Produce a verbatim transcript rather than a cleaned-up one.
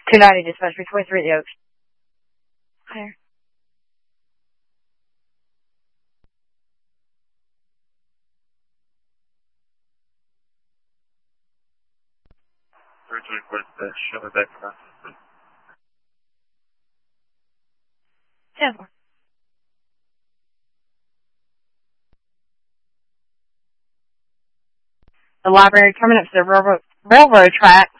two ninety dispatch, three twenty-three at the Oaks. Higher. three twenty-four dispatch, show me back from ten four. The library coming up to the railroad, railroad tracks.